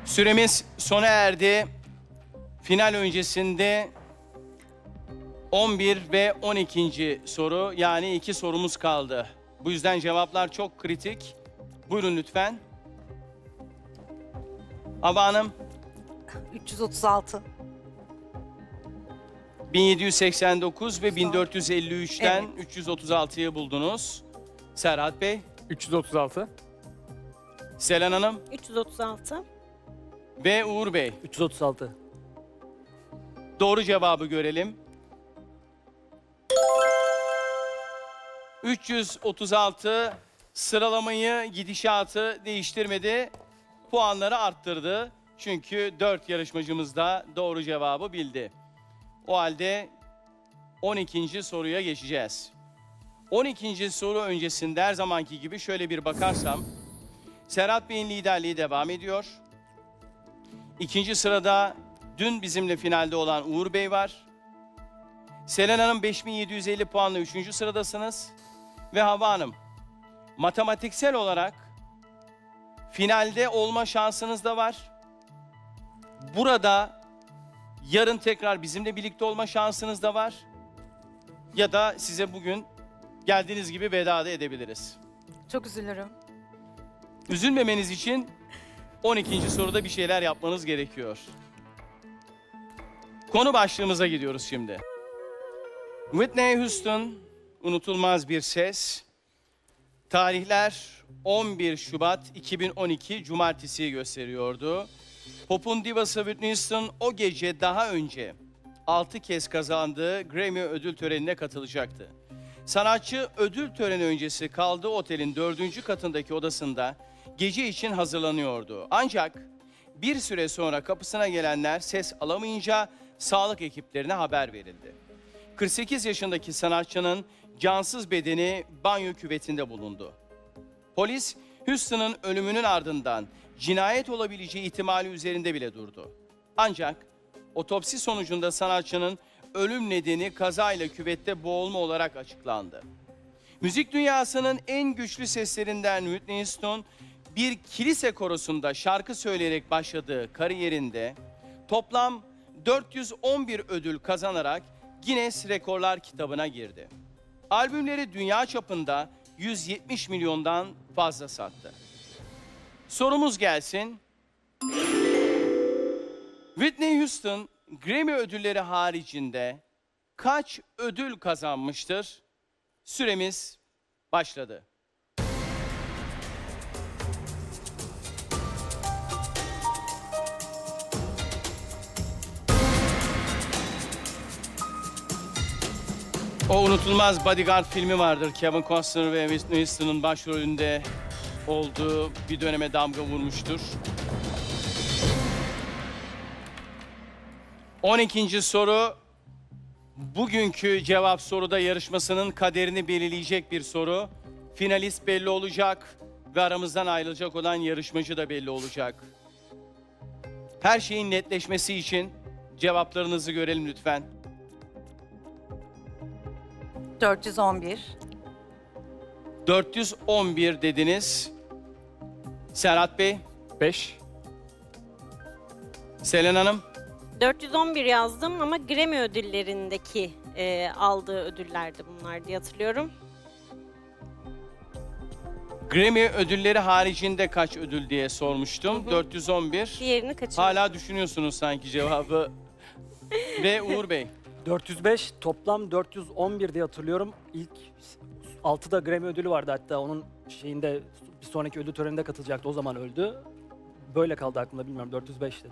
Süremiz sona erdi. Final öncesinde 11 ve 12. soru, yani 2 sorumuz kaldı. Bu yüzden cevaplar çok kritik. Buyurun lütfen. Hava Hanım, 336. 1789 ve 1453'ten Evet. 336'yı buldunuz. Serhat Bey, 336. Selen Hanım 336. ve Uğur Bey. 336. Doğru cevabı görelim. 336 sıralamayı, gidişatı değiştirmedi. Puanları arttırdı. Çünkü 4 yarışmacımız da doğru cevabı bildi. O halde 12. soruya geçeceğiz. 12. soru öncesinde her zamanki gibi şöyle bir bakarsam, Serhat Bey'in liderliği devam ediyor. İkinci sırada dün bizimle finalde olan Uğur Bey var. Selen Hanım 5750 puanla 3. sıradasınız. Ve Hava Hanım, matematiksel olarak finalde olma şansınız da var. Burada yarın tekrar bizimle birlikte olma şansınız da var. Ya da size bugün geldiğiniz gibi veda da edebiliriz. Çok üzülürüm. Üzülmemeniz için 12. soruda bir şeyler yapmanız gerekiyor. Konu başlığımıza gidiyoruz şimdi. Whitney Houston, unutulmaz bir ses. Tarihler 11 Şubat 2012 Cumartesi'yi gösteriyordu. Pop'un divası Whitney Houston o gece daha önce 6 kez kazandığı Grammy ödül törenine katılacaktı. Sanatçı ödül töreni öncesi kaldığı otelin 4. katındaki odasında gece için hazırlanıyordu. Ancak bir süre sonra kapısına gelenler ses alamayınca sağlık ekiplerine haber verildi. 48 yaşındaki sanatçının cansız bedeni banyo küvetinde bulundu. Polis, Houston'ın ölümünün ardından cinayet olabileceği ihtimali üzerinde bile durdu. Ancak otopsi sonucunda sanatçının ölüm nedeni kazayla küvette boğulma olarak açıklandı. Müzik dünyasının en güçlü seslerinden Whitney Houston, bir kilise korosunda şarkı söyleyerek başladığı kariyerinde toplam 411 ödül kazanarak Guinness Rekorlar kitabına girdi. Albümleri dünya çapında 170 milyondan fazla sattı. Sorumuz gelsin. Whitney Houston Grammy ödülleri haricinde kaç ödül kazanmıştır? Süremiz başladı. O unutulmaz Bodyguard filmi vardır. Kevin Costner ve Whitney Houston'ın başrolünde olduğu bir döneme damga vurmuştur. 12. soru, bugünkü cevap soruda yarışmasının kaderini belirleyecek bir soru. Finalist belli olacak ve aramızdan ayrılacak olan yarışmacı da belli olacak. Her şeyin netleşmesi için cevaplarınızı görelim lütfen. 411. 411 dediniz. Serhat Bey, 5. Selen Hanım, 411 yazdım ama Grammy ödüllerindeki aldığı ödüllerdi bunlar diye hatırlıyorum. Grammy ödülleri haricinde kaç ödül diye sormuştum. 411. Diğerini kaçırdım. Hala düşünüyorsunuz sanki cevabı. Ve Uğur Bey, 405, toplam 411 diye hatırlıyorum. İlk 6'da Grammy ödülü vardı, hatta onun şeyinde bir sonraki ödül töreninde katılacaktı, o zaman öldü. Böyle kaldı aklımda, bilmiyorum, 405 dedim.